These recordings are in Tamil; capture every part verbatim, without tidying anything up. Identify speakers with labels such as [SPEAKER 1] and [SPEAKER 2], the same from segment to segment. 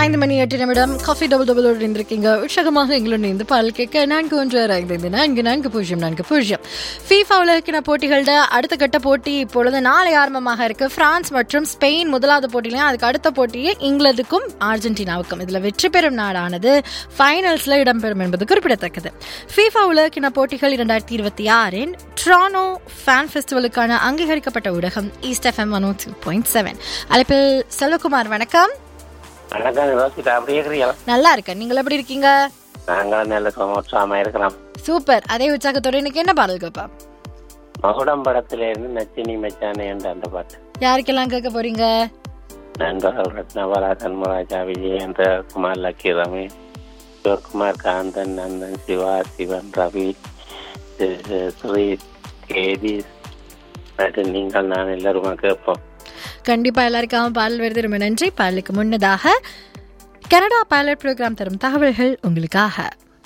[SPEAKER 1] ஐந்து மணி எட்டு நிமிடம் காஃபி டபுள் டபுள் இருந்திருக்கீங்க. உற்சாகமாக எங்களுடன் இந்த பால் கேட்க நான்கு ஒன்று ஐந்து நான்கு நான்கு பூஜ்ஜியம் நான்கு பூஜ்ஜியம். ஃபீஃபா உலகக்கிண போட்டிகளோட அடுத்த கட்ட போட்டி இப்பொழுது நாளை ஆரம்பமாக இருக்கு. பிரான்ஸ் மற்றும் ஸ்பெயின் முதலாவது போட்டியிலையும், அதுக்கு அடுத்த போட்டியே இங்கிலாந்துக்கும் அர்ஜென்டினாவுக்கும். இதுல வெற்றி பெறும் நாடானது ஃபைனல்ஸ்ல இடம்பெறும் என்பது குறிப்பிடத்தக்கது. ஃபீஃபா உலகக்கிண போட்டிகள் இரண்டாயிரத்தி இருபத்தி ஆறின் டொராண்டோ ஃபேன் ஃபெஸ்டிவலுக்கான அங்கீகரிக்கப்பட்ட ஊடகம் east FM one two point seven. அழைப்பில் செல்வகுமார், வணக்கம். நல்லா இருக்கேன், நீங்கள் எப்படி இருக்கீங்க? சூப்பர். அதே உற்சாகத்தோட இன்னைக்கு என்ன பாடல் கேப்பா?
[SPEAKER 2] மகுடம் படத்துல இருந்து நச்சினி மச்சானே என்ற அந்த பாட்டு.
[SPEAKER 1] யாருக்கெல்லாம் கேட்க போறீங்க?
[SPEAKER 2] நண்பர்கள் ரத்னபாலா, தன்மராஜா, விஜயேந்திர குமார், லக்கி ரமேஷ், சிவகுமார், காந்தன், நந்தன், சிவா, சிவன், ரவி, ஸ்ரீ, கேதி மற்றும் நீங்கள் நான் எல்லாருமா கேட்போம்.
[SPEAKER 1] கண்டிப்பா எல்லாருக்காகவும் பாடல் வருது. ரொம்ப நன்றி. பாடலுக்கு முன்னதாக கனடா பைலட் ப்ரோக்ராம் தரும் தகவல்கள் உங்களுக்காக.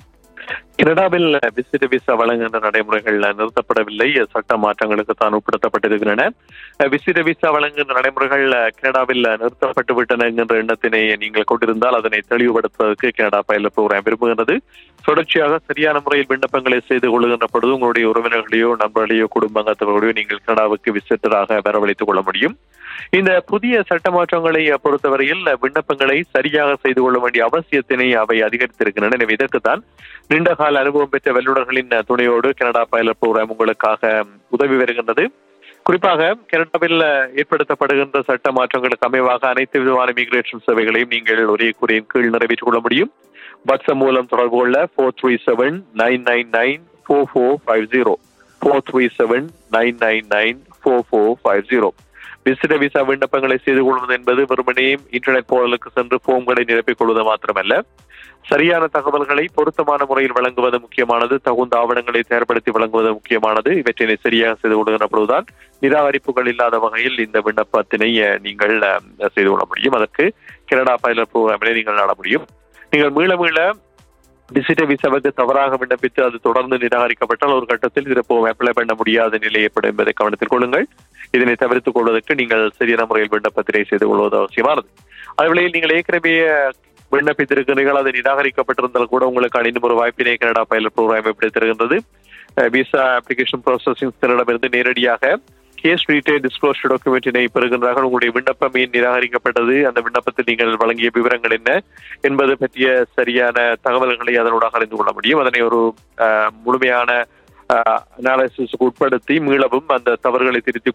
[SPEAKER 3] கனடாவில் விசிட் விசா வழங்குகின்ற நடைமுறைகள் நிறுத்தப்படவில்லை, சட்ட மாற்றங்களுக்கு தான் உட்படுத்தப்பட்டிருக்கின்றன. விசிட் விசா வழங்குகின்ற நடைமுறைகள் கனடாவில் நிறுத்தப்பட்டு விட்டன என்கின்ற எண்ணத்தினை நீங்கள் கொண்டிருந்தால் அதனை தெளிவுபடுத்துவதற்கு கனடா பைலட் ப்ரோக்ராம் விரும்புகிறது. தொடர்ச்சியாக சரியான முறையில் விண்ணப்பங்களை செய்து கொள்ளுகின்ற பொழுது உங்களுடைய உறவினர்களையோ நண்பர்களையோ குடும்பங்கத்தவர்களையோ நீங்கள் கனடாவுக்கு விசிட்டராக வரவழைத்துக் கொள்ள முடியும். இந்த புதிய சட்ட மாற்றங்களை பொறுத்தவரையில் விண்ணப்பங்களை சரியாக செய்து கொள்ள வேண்டிய அவசியத்தினை அவை அதிகரித்திருக்கின்றன. எனவே இதற்குத்தான் நீண்டகால அனுபவம் பெற்ற வல்லுநர்களின் துணையோடு கனடா பைலட் ப்ரோக்ராம் உங்களுக்காக உதவி வருகின்றது. குறிப்பாக கனடாவில் ஏற்படுத்தப்படுகின்ற சட்ட மாற்றங்களுக்கு அமைவாக அனைத்து விதமான இமிகிரேஷன் சேவைகளையும் நீங்கள் ஒரே குறையின் கீழ் நிறைவேற்றிக் கொள்ள முடியும். வாட்ஸ்அப் மூலம் தொடர்பு கொள்ள four three seven nine nine nine four four five zero four three seven nine nine nine four four five zero. விசிட்ட visa விண்ணப்பங்களை செய்து கொள்வது என்பது வெறுமனே இன்டர்நெட் போர்டலுக்கு சென்று போம்களை நிரப்பிக் கொள்வது மாத்திரமல்ல, சரியான தகவல்களை பொருத்தமான முறையில் வழங்குவது முக்கியமானது. தகுந்த ஆவணங்களை தயார்படுத்தி வழங்குவது முக்கியமானது. இவற்றினை சரியாக செய்து கொள்கின்ற பொழுதுதான் நிராகரிப்புகள் இல்லாத வகையில் இந்த விண்ணப்பத்தினை நீங்கள் செய்து கொள்ள முடியும். அதற்கு கனடா பைலட் ப்ரோக்ராமினை நீங்கள் நாட முடியும். நீங்கள் மீள மீள விசிட்ட விசாவுக்கு தவறாக விண்ணப்பித்து அது தொடர்ந்து நிராகரிக்கப்பட்டால் ஒரு கட்டத்தில் திருப்பவும் அப்ளை பண்ண முடியாத நிலை ஏற்படும் என்பதை கவனத்தில் கொள்ளுங்கள். இதனை தவிர்த்துக் கொள்வதற்கு நீங்கள் சரியான முறையில் விண்ணப்பத்தினை செய்து கொள்வது அவசியமானது. அதுவேளையில் நீங்கள் ஏற்கனவே விண்ணப்பித்திருக்கிறீர்கள், அது நிராகரிக்கப்பட்டிருந்தால் கூட உங்களுக்கு இன்னும் ஒரு வாய்ப்பினை கனடா பைலட் ப்ரோக்ராம் எப்படி தருகின்றது. விசா அப்ளிகேஷன் ப்ராசஸிங் சென்டரிடமிருந்து நேரடியாக கேஸ் டீடைல் டிஸ்க்ளோசர் டாக்குமெண்டினை பெறுகின்றார்கள். உங்களுடைய விண்ணப்பம் ஏன் நிராகரிக்கப்பட்டது, அந்த விண்ணப்பத்தில் நீங்கள் வழங்கிய விவரங்கள் என்ன என்பது பற்றிய சரியான தகவல்களை அதனூடாக அறிந்து கொள்ள முடியும். அதனை ஒரு முழுமையான அனாலிசிஸுக்கு உட்படுத்தி மீளவும் அந்த தவறுகளை திருத்திக்